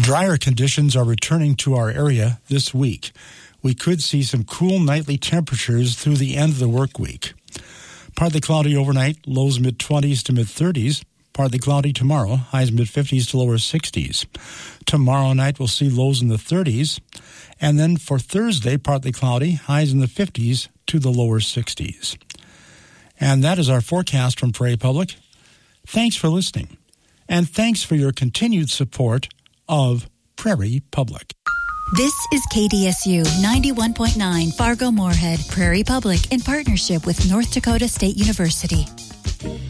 Drier conditions are returning to our area this week. We could see some cool nightly temperatures through the end of the work week. Partly cloudy overnight, lows mid-20s to mid-30s. Partly cloudy tomorrow, highs mid-50s to lower 60s. Tomorrow night we'll see lows in the 30s. And then for Thursday, partly cloudy, highs in the 50s to the lower 60s. And that is our forecast from Prairie Public. Thanks for listening. And thanks for your continued support of Prairie Public. This is KDSU 91.9 Fargo-Moorhead, Prairie Public, in partnership with North Dakota State University.